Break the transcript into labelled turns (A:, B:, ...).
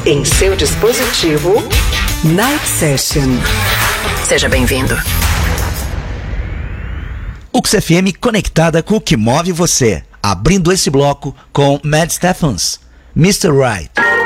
A: Em seu dispositivo, Night Session. Seja bem-vindo.
B: UX FM conectada com o que move você. Abrindo esse bloco com Matt Stephens, Mr. Right.